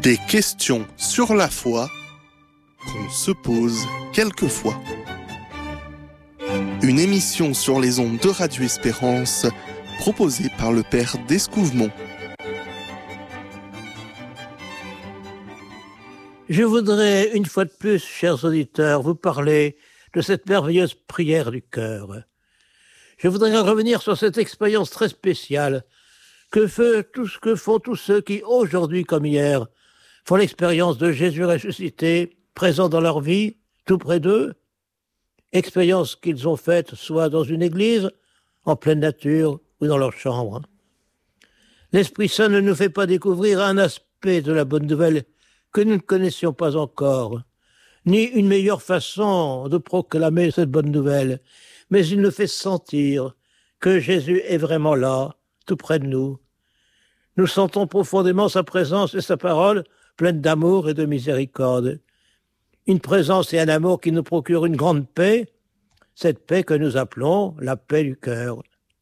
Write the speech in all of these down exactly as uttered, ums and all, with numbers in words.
Des questions sur la foi qu'on se pose quelquefois. Une émission sur les ondes de Radio Espérance proposée par le Père d'Escouvemont. Je voudrais, une fois de plus, chers auditeurs, vous parler de cette merveilleuse prière du cœur. Je voudrais revenir sur cette expérience très spéciale que, fait tout ce que font tous ceux qui, aujourd'hui comme hier, font l'expérience de Jésus ressuscité, présent dans leur vie, tout près d'eux, expérience qu'ils ont faite soit dans une église, en pleine nature, ou dans leur chambre. L'Esprit Saint ne nous fait pas découvrir un aspect de la bonne nouvelle que nous ne connaissions pas encore, ni une meilleure façon de proclamer cette bonne nouvelle, mais il nous fait sentir que Jésus est vraiment là, tout près de nous. Nous sentons profondément sa présence et sa parole pleine d'amour et de miséricorde. Une présence et un amour qui nous procurent une grande paix, cette paix que nous appelons la paix du cœur.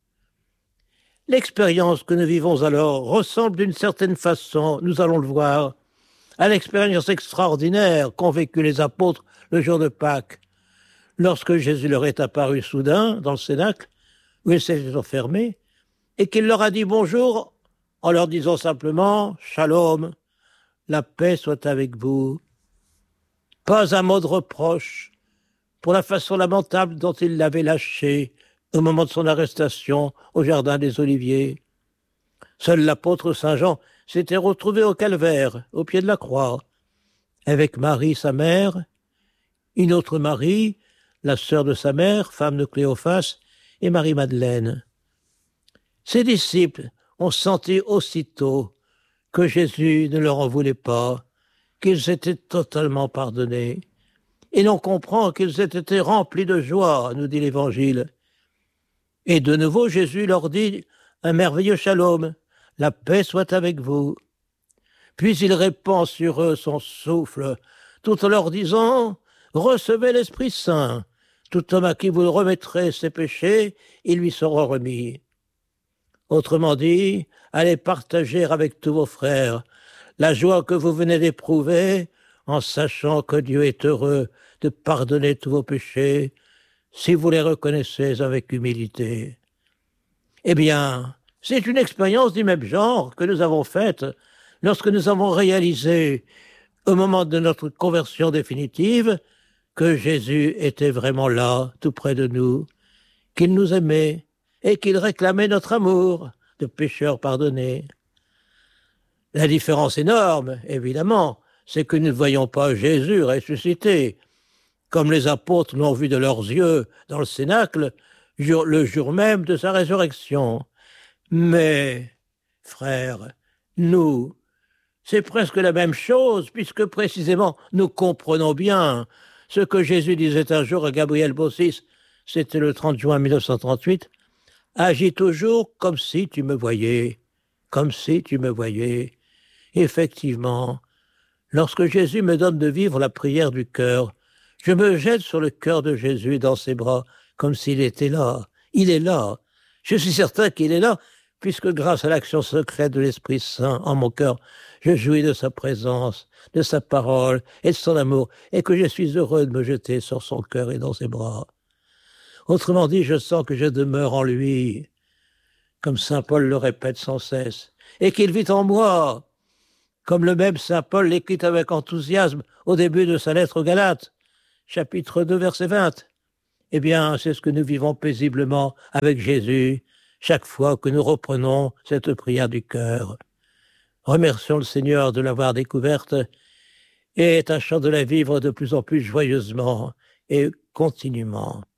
L'expérience que nous vivons alors ressemble d'une certaine façon, nous allons le voir, à l'expérience extraordinaire qu'ont vécu les apôtres le jour de Pâques, lorsque Jésus leur est apparu soudain dans le cénacle, où ils s'étaient enfermés, et qu'il leur a dit bonjour en leur disant simplement « Shalom ». La paix soit avec vous. Pas un mot de reproche pour la façon lamentable dont il l'avait lâché au moment de son arrestation au jardin des Oliviers. Seul l'apôtre Saint Jean s'était retrouvé au calvaire, au pied de la croix, avec Marie, sa mère, une autre Marie, la sœur de sa mère, femme de Cléophas, et Marie-Madeleine. Ses disciples ont senti aussitôt que Jésus ne leur en voulait pas, qu'ils étaient totalement pardonnés. Et l'on comprend qu'ils aient été remplis de joie, nous dit l'Évangile. Et de nouveau, Jésus leur dit un merveilleux shalom, la paix soit avec vous. Puis il répand sur eux son souffle, tout en leur disant, recevez l'Esprit Saint. Tout homme à qui vous remettrez ses péchés, ils lui seront remis. Autrement dit, allez partager avec tous vos frères la joie que vous venez d'éprouver en sachant que Dieu est heureux de pardonner tous vos péchés si vous les reconnaissez avec humilité. Eh bien, c'est une expérience du même genre que nous avons faite lorsque nous avons réalisé, au moment de notre conversion définitive, que Jésus était vraiment là, tout près de nous, qu'il nous aimait et qu'il réclamait notre amour de pécheurs pardonnés. La différence énorme, évidemment, c'est que nous ne voyons pas Jésus ressuscité, comme les apôtres l'ont vu de leurs yeux dans le cénacle, le jour même de sa résurrection. Mais, frères, nous, c'est presque la même chose, puisque précisément nous comprenons bien ce que Jésus disait un jour à Gabriel Bossis, c'était le trente juin mille neuf cent trente-huit, « Agis toujours comme si tu me voyais, comme si tu me voyais. » Effectivement, lorsque Jésus me donne de vivre la prière du cœur, je me jette sur le cœur de Jésus dans ses bras, comme s'il était là. Il est là. Je suis certain qu'il est là, puisque grâce à l'action secrète de l'Esprit Saint en mon cœur, je jouis de sa présence, de sa parole et de son amour, et que je suis heureux de me jeter sur son cœur et dans ses bras. Autrement dit, je sens que je demeure en lui, comme saint Paul le répète sans cesse, et qu'il vit en moi, comme le même saint Paul l'écrit avec enthousiasme au début de sa lettre aux Galates, chapitre deux, verset vingt. Eh bien, c'est ce que nous vivons paisiblement avec Jésus, chaque fois que nous reprenons cette prière du cœur. Remercions le Seigneur de l'avoir découverte et tâchons de la vivre de plus en plus joyeusement et continuellement.